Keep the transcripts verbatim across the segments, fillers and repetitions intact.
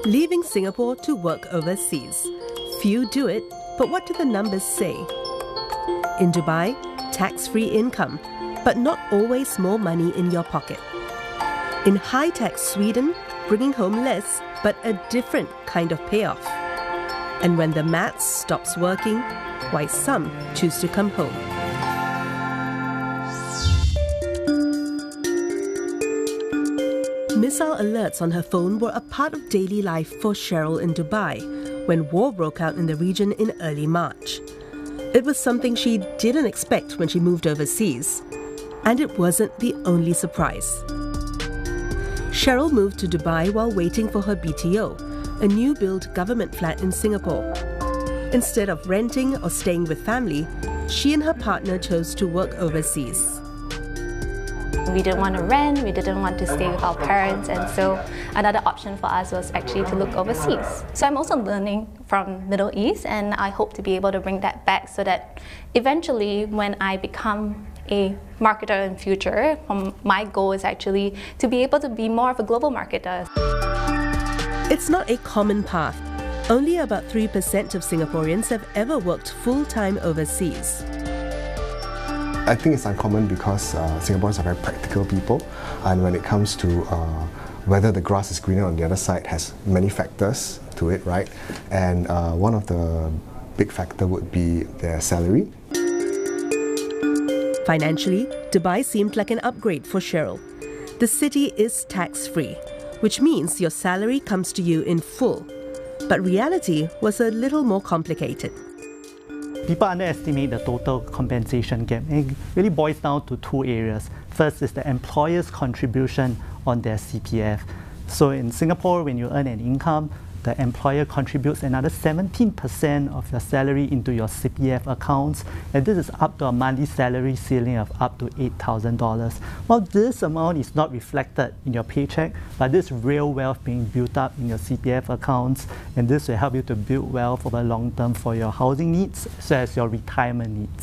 Leaving Singapore to work overseas. Few do it, but what do the numbers say? In Dubai, tax-free income, but not always more money in your pocket. In high-tax Sweden, bringing home less, but a different kind of payoff. And when the maths stops working, why some choose to come home. Missile alerts on her phone were a part of daily life for Cheryl in Dubai when war broke out in the region in early March. It was something she didn't expect when she moved overseas. And it wasn't the only surprise. Cheryl moved to Dubai while waiting for her B T O, a new-build government flat in Singapore. Instead of renting or staying with family, she and her partner chose to work overseas. We didn't want to rent, we didn't want to stay with our parents, and so another option for us was actually to look overseas. So I'm also learning from Middle East, and I hope to be able to bring that back so that eventually when I become a marketer in future, um, my goal is actually to be able to be more of a global marketer. It's not a common path. Only about three percent of Singaporeans have ever worked full-time overseas. I think it's uncommon because uh, Singaporeans are very practical people, and when it comes to uh, whether the grass is greener on the other side has many factors to it, right? And uh, one of the big factor would be their salary. Financially, Dubai seemed like an upgrade for Cheryl. The city is tax-free, which means your salary comes to you in full. But reality was a little more complicated. People underestimate the total compensation gap. It really boils down to two areas. First is the employer's contribution on their C P F. So in Singapore, when you earn an income, the employer contributes another seventeen percent of your salary into your C P F accounts, and this is up to a monthly salary ceiling of up to eight thousand dollars. Well, this amount is not reflected in your paycheck, but this real wealth being built up in your C P F accounts, and this will help you to build wealth over long term for your housing needs as well as your retirement needs.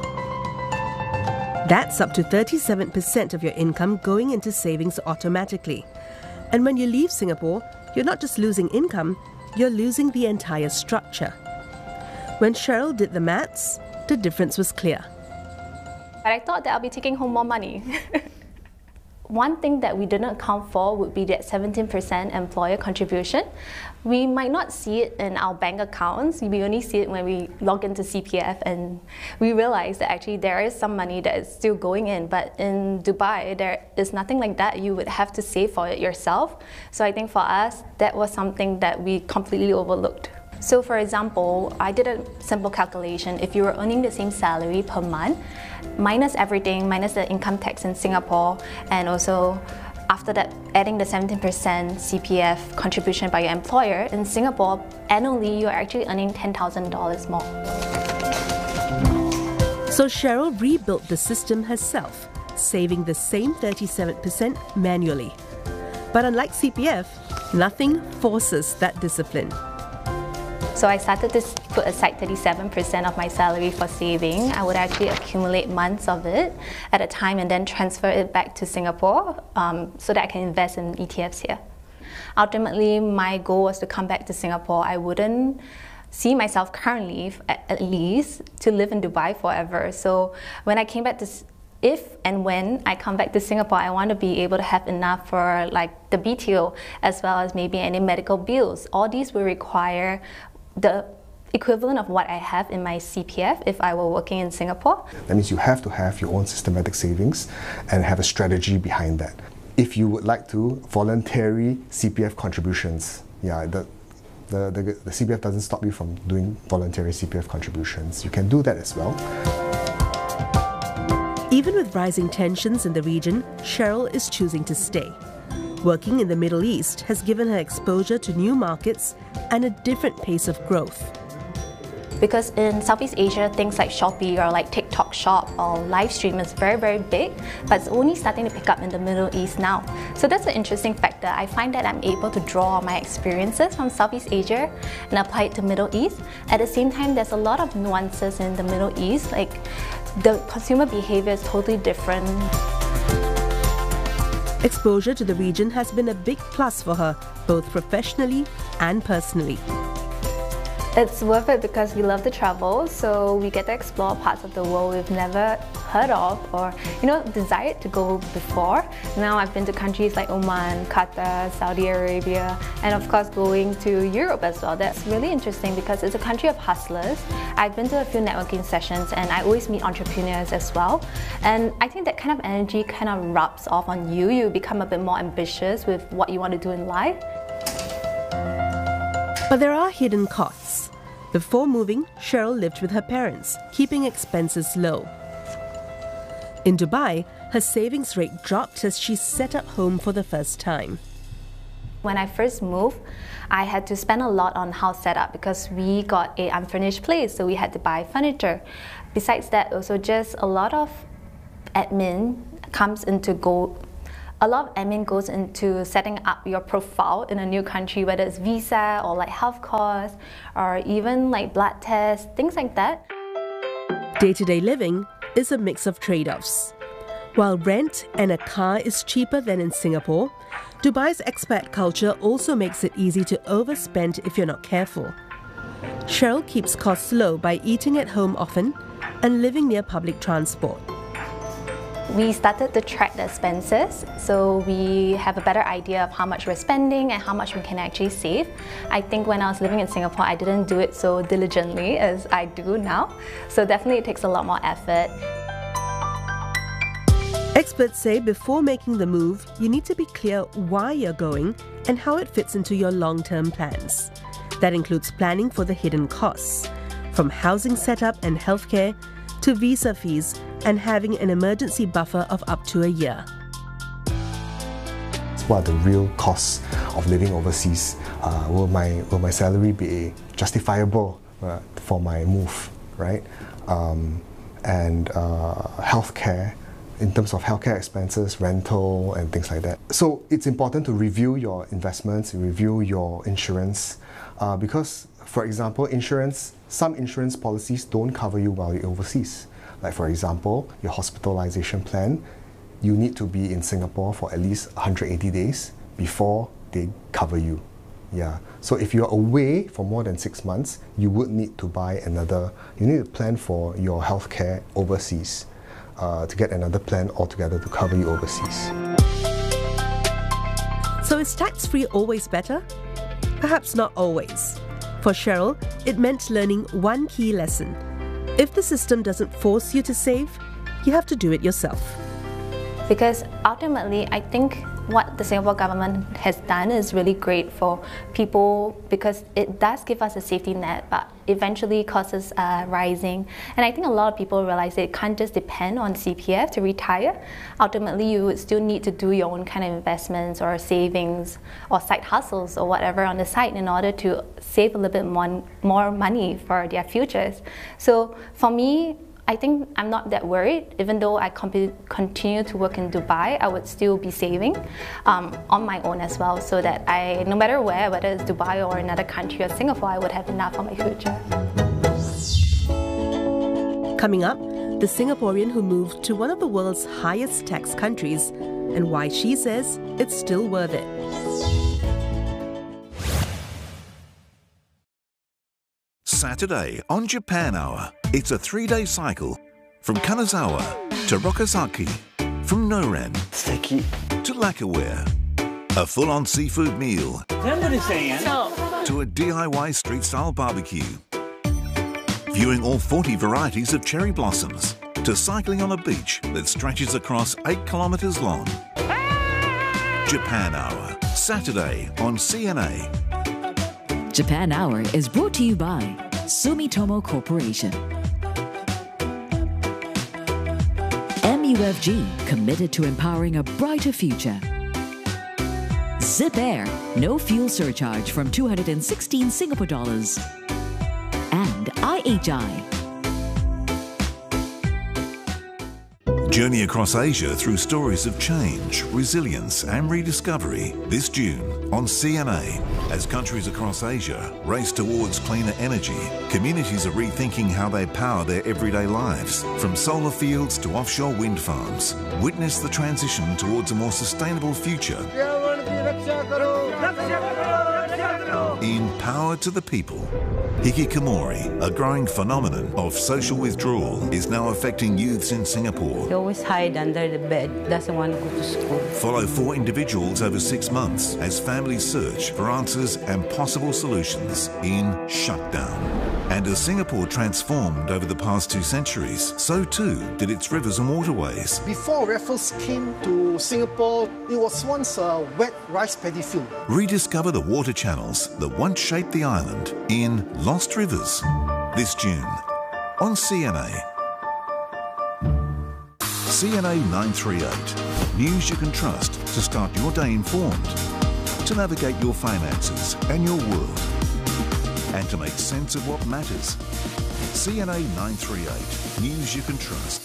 That's up to thirty-seven percent of your income going into savings automatically. And when you leave Singapore, you're not just losing income, you're losing the entire structure. When Cheryl did the maths, the difference was clear. But I thought that I'll be taking home more money. One thing that we didn't account for would be that seventeen percent employer contribution. We might not see it in our bank accounts, we only see it when we log into C P F, and we realize that actually there is some money that is still going in, but in Dubai there is nothing like that. You would have to save for it yourself. So I think for us, that was something that we completely overlooked. So for example, I did a simple calculation. If you were earning the same salary per month, minus everything, minus the income tax in Singapore, and also after that adding the seventeen percent C P F contribution by your employer, in Singapore, annually you're actually earning ten thousand dollars more. So Cheryl rebuilt the system herself, saving the same thirty-seven percent manually. But unlike C P F, nothing forces that discipline. So I started to put aside thirty-seven percent of my salary for saving. I would actually accumulate months of it at a time and then transfer it back to Singapore um, so that I can invest in E T Fs here. Ultimately, my goal was to come back to Singapore. I wouldn't see myself currently, at least, to live in Dubai forever. So when I came back to If and when I come back to Singapore, I want to be able to have enough for like the B T O as well as maybe any medical bills. All these will require the equivalent of what I have in my C P F if I were working in Singapore. That means you have to have your own systematic savings and have a strategy behind that. If you would like to, voluntary C P F contributions. Yeah, the, the, the, the C P F doesn't stop you from doing voluntary C P F contributions. You can do that as well. Even with rising tensions in the region, Cheryl is choosing to stay. Working in the Middle East has given her exposure to new markets and a different pace of growth. Because in Southeast Asia, things like Shopee or like TikTok Shop or Livestream is very, very big, but it's only starting to pick up in the Middle East now. So that's an interesting factor. I find that I'm able to draw on my experiences from Southeast Asia and apply it to Middle East. At the same time, there's a lot of nuances in the Middle East, like the consumer behavior is totally different. Exposure to the region has been a big plus for her, both professionally and personally. It's worth it because we love to travel, so we get to explore parts of the world we've never heard of or, you know, desired to go before. Now I've been to countries like Oman, Qatar, Saudi Arabia, and of course going to Europe as well. That's really interesting because it's a country of hustlers. I've been to a few networking sessions and I always meet entrepreneurs as well. And I think that kind of energy kind of rubs off on you. You become a bit more ambitious with what you want to do in life. But there are hidden costs. Before moving, Cheryl lived with her parents, keeping expenses low. In Dubai, her savings rate dropped as she set up home for the first time. When I first moved, I had to spend a lot on house setup because we got an unfurnished place, so we had to buy furniture. Besides that, also just a lot of admin comes into go. A lot of admin goes into setting up your profile in a new country, whether it's visa or like health costs or even like blood tests, things like that. Day-to-day living is a mix of trade-offs. While rent and a car is cheaper than in Singapore, Dubai's expat culture also makes it easy to overspend if you're not careful. Cheryl keeps costs low by eating at home often and living near public transport. We started to track the expenses, so we have a better idea of how much we're spending and how much we can actually save. I think when I was living in Singapore, I didn't do it so diligently as I do now. So definitely it takes a lot more effort. Experts say before making the move, you need to be clear why you're going and how it fits into your long-term plans. That includes planning for the hidden costs, from housing setup and healthcare to visa fees and having an emergency buffer of up to a year. What are the real costs of living overseas? Uh, will my will my salary be justifiable uh, for my move, right? Um, and uh, healthcare, in terms of healthcare expenses, rental, and things like that. So it's important to review your investments, review your insurance, uh, because, for example, insurance, some insurance policies don't cover you while you're overseas. Like, for example, your hospitalization plan, you need to be in Singapore for at least one hundred eighty days before they cover you. Yeah. So if you're away for more than six months, you would need to buy another, you need to plan for your healthcare overseas. Uh, to get another plan altogether to cover you overseas. So is tax-free always better? Perhaps not always. For Cheryl, it meant learning one key lesson. If the system doesn't force you to save, you have to do it yourself. Because ultimately, I think what the Singapore government has done is really great for people because it does give us a safety net, but eventually costs are rising. And I think a lot of people realize that it can't just depend on C P F to retire. Ultimately, you would still need to do your own kind of investments or savings or side hustles or whatever on the side in order to save a little bit more, more money for their futures. So for me, I think I'm not that worried. Even though I continue to work in Dubai, I would still be saving um, on my own as well, so that I, no matter where, whether it's Dubai or another country or Singapore, I would have enough for my future. Coming up, the Singaporean who moved to one of the world's highest tax countries and why she says it's still worth it. Saturday on Japan Hour. It's a three-day cycle from Kanazawa to Rokasaki, from Noren to Lakaware. A full-on seafood meal to a D I Y street-style barbecue. Viewing all forty varieties of cherry blossoms to cycling on a beach that stretches across eight kilometres long. Japan Hour, Saturday on C N A. Japan Hour is brought to you by Sumitomo Corporation. M U F G, committed to empowering a brighter future. Zip Air, no fuel surcharge from two hundred sixteen Singapore dollars. And I H I. Journey across Asia through stories of change, resilience and rediscovery this June on C N A. As countries across Asia race towards cleaner energy, communities are rethinking how they power their everyday lives. From solar fields to offshore wind farms, witness the transition towards a more sustainable future. In Power to the People, hikikomori, a growing phenomenon of social withdrawal, is now affecting youths in Singapore. He always hide under the bed, doesn't want to go to school. Follow four individuals over six months as families search for answers and possible solutions in Shutdown. And as Singapore transformed over the past two centuries, so too did its rivers and waterways. Before Raffles came to Singapore, it was once a wet rice paddy field. Rediscover the water channels that once shaped the island in Lost Rivers this June on C N A. C N A nine thirty-eight. News you can trust to start your day informed, to navigate your finances and your world, and to make sense of what matters. C N A nine thirty-eight. News you can trust.